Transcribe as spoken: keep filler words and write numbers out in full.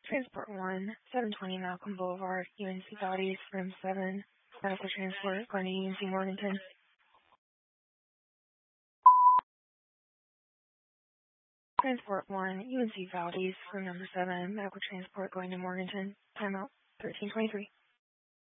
Transport one, seven twenty Malcolm Boulevard, U N C Bodies, room seven, medical transport going to U N C Morganton. Transport one, U N C Valdez, room number seven, medical transport going to Morganton. Timeout thirteen twenty-three.